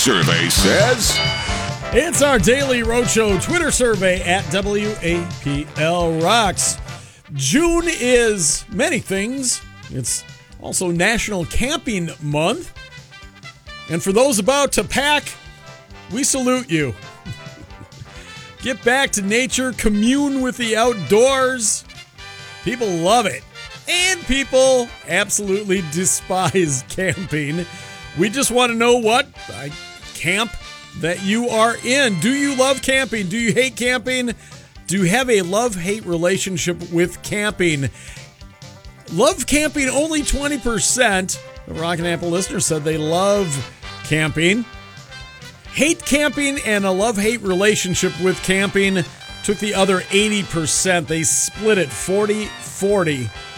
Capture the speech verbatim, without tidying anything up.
survey says... It's our daily Roadshow Twitter survey at W A P L Rocks. June is many things. It's also National Camping Month. And for those about to pack, we salute you. Get back to nature, commune with the outdoors. People love it. And people absolutely despise camping. We just want to know what uh, camp that you are in. Do you love camping? Do you hate camping? Do you have a love-hate relationship with camping? Love camping, only twenty percent. The Rock and Apple listeners said they love camping. Hate camping and a love-hate relationship with camping took the other eighty percent. They split it forty forty.